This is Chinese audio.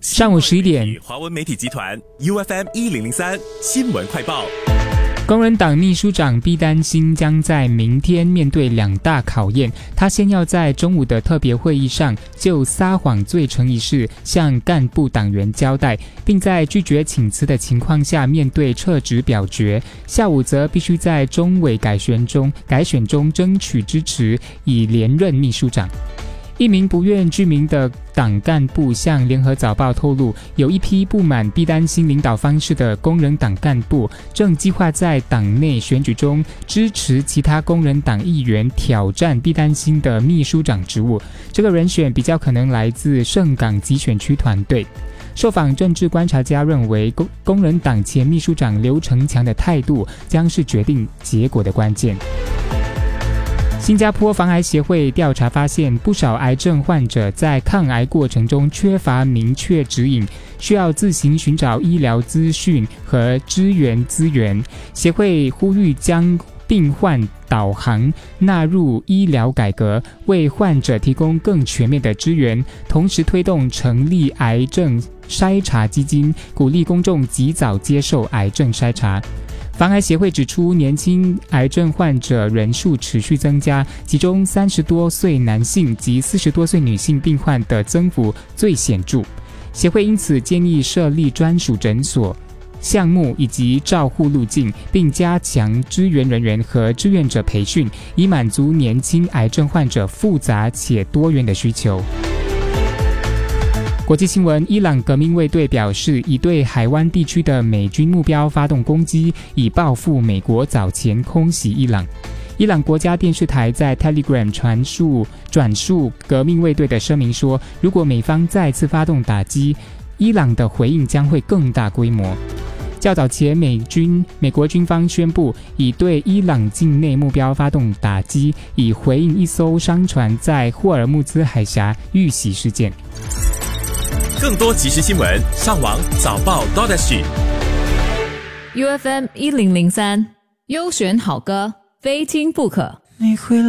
上午11点， 华文媒体集团 UFM 1003新闻快报。 工人党秘书长毕丹心将在明天面对2大考验。他先要在中午的特别会议上就撒谎罪成一事向干部党员交代，并在拒绝请辞的情况下面对撤职表决。下午则必须在中委改选中争取支持，以连任秘书长。一名不愿具名的党干部向联合早报透露，有一批不满毕丹心领导方式的工人党干部正计划在党内选举中支持其他工人党议员挑战毕丹心的秘书长职务。这个人选比较可能来自盛港集选区团队。受访政治观察家认为，工人党前秘书长刘成强的态度将是决定结果的关键。新加坡防癌协会调查发现，不少癌症患者在抗癌过程中缺乏明确指引，需要自行寻找医疗资讯和支援资源。协会呼吁将病患导航纳入医疗改革，为患者提供更全面的支援，同时推动成立癌症筛查基金，鼓励公众及早接受癌症筛查。防癌协会指出，年轻癌症患者人数持续增加，其中30多岁男性及40多岁女性病患的增幅最显著。协会因此建议设立专属诊所项目以及照护路径，并加强支援人员和志愿者培训，以满足年轻癌症患者复杂且多元的需求。国际新闻，伊朗革命卫队表示，已对海湾地区的美军目标发动攻击，以报复美国早前空袭伊朗。伊朗国家电视台在 Telegram 转述革命卫队的声明说，如果美方再次发动打击，伊朗的回应将会更大规模。较早前，美国军方宣布已对伊朗境内目标发动打击，以回应一艘商船在霍尔木兹海峡遇袭事件。 更多即时新闻，上网早报 .UFM 1003优选好歌，非听不可。 你会